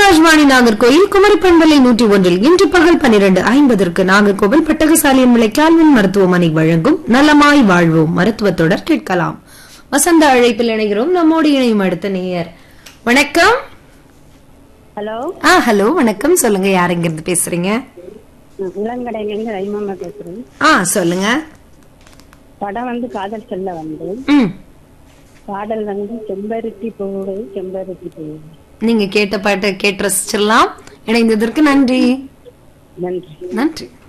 ஆகாஷ்வாணி நாகர்கோயில் குமரி பண்பலை 101 இன்று பகல் 12:50 நாகர்கோவில் பட்டகசாலியின் விலை கால்வின் மருத்துவமனை வழங்கும் நலமாய் வாழ்வோம் மருத்துவ தொடர் கேட்கலாம். வசந்த அழைப்பில் இணைகிறோம். நம்மோடு இணையும் அடுத்த நேயர். வணக்கம். ஹலோ. ஹலோ, வணக்கம். சொல்லுங்க, யார் எங்க இருந்து பேசுறீங்க? இளங்கடையிலிருந்து ரயிமாமா பேசுறேன். சொல்லுங்க. படம் வந்து காதல் செல்ல வந்து பாடல் வந்து செம்பருத்தி பூவே செம்பருத்தி பூவே. நீங்க கேட்ட பாட்டை கேட்டு ரசிச்சிடலாம். இணைந்ததற்கு நன்றி. நன்றி. நன்றி.